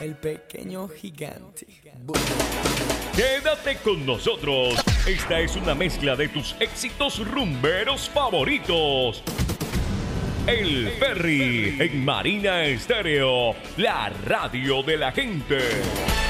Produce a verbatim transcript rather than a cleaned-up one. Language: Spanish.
el pequeño gigante. Quédate con nosotros. Esta es una mezcla de tus éxitos rumberos favoritos. El Ferry en Marina Estéreo, la radio de la gente.